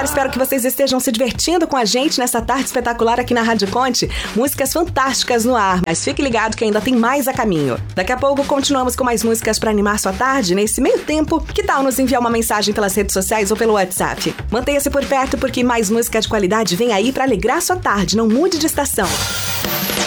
galera, espero que vocês estejam se divertindo com a gente nessa tarde espetacular aqui na Rádio Conte. Músicas fantásticas no ar, mas fique ligado que ainda tem mais a caminho. Daqui a pouco continuamos com mais músicas para animar sua tarde. Nesse meio tempo, que tal nos enviar uma mensagem pelas redes sociais ou pelo WhatsApp? Mantenha-se por perto porque mais música de qualidade vem aí para alegrar sua tarde. Não mude de estação.